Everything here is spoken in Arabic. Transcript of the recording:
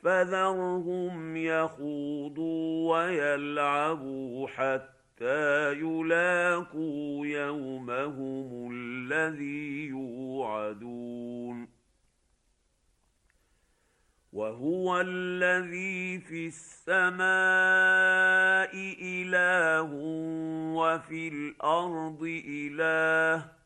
فذرهم يخوضوا ويلعبوا حتى يلاقوا يومهم الذي يوعدون. وهو الذي في السماء إله وفي الأرض إله